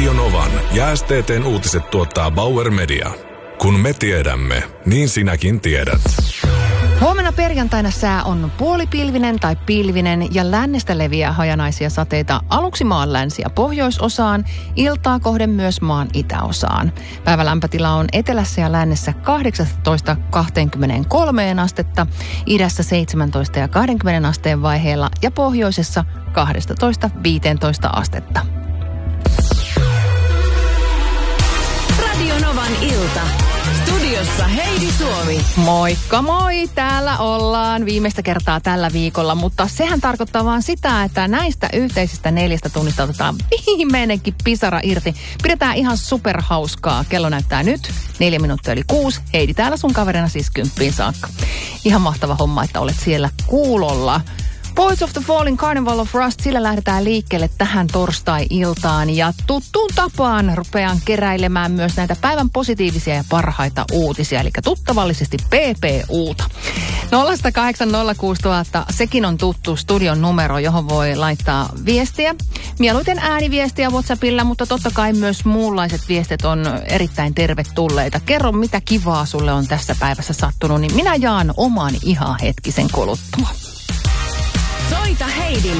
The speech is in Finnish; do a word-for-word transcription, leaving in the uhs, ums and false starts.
Radio Novan ja S T T:n uutiset tuottaa Bauer Media. Kun me tiedämme, niin sinäkin tiedät. Huomenna perjantaina sää on puolipilvinen tai pilvinen ja lännestä leviää hajanaisia sateita aluksi maan länsi- ja pohjoisosaan, iltaa kohden myös maan itäosaan. Päivälämpötila on etelässä ja lännessä kahdeksantoista kaksikymmentäkolme astetta, idässä seitsemäntoista ja kaksikymmentä asteen vaiheella ja pohjoisessa kaksitoista viisitoista astetta. Radio Novan ilta. Studiossa Heidi Suomi. Moikka moi, täällä ollaan viimeistä kertaa tällä viikolla, mutta sehän tarkoittaa vaan sitä, että näistä yhteisistä neljästä tunnista otetaan viimeinenkin pisara irti. Pidetään ihan superhauskaa. Kello näyttää nyt neljä minuuttia yli kuusi. Heidi täällä sun kaverina siis kymppiin saakka. Ihan mahtava homma, että olet siellä kuulolla. Boys of the Falling Carnival of Rust, sillä lähdetään liikkeelle tähän torstai-iltaan ja tuttuun tapaan rupean keräilemään myös näitä päivän positiivisia ja parhaita uutisia, eli tuttavallisesti P P U:ta. nolla kahdeksan nolla kuusi nolla nolla nolla, sekin on tuttu studion numero, johon voi laittaa viestiä. Mieluiten ääniviestiä WhatsAppilla, mutta totta kai myös muunlaiset viestit on erittäin tervetulleita. Kerro, mitä kivaa sulle on tässä päivässä sattunut, niin minä jaan oman ihan hetkisen kuluttua. Soita Heidille